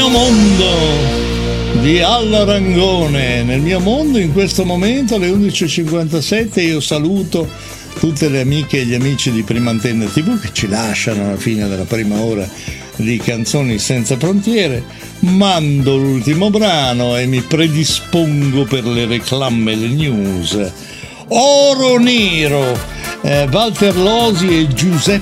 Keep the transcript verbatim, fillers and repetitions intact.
mondo di Alla Rangone. Nel mio mondo in questo momento alle undici e cinquantasette io saluto tutte le amiche e gli amici di Prima Antenna tivù che ci lasciano alla fine della prima ora di Canzoni Senza Frontiere. Mando l'ultimo brano e mi predispongo per le reclame e le news. Oro Nero, eh, Walter Losi e Giuseppe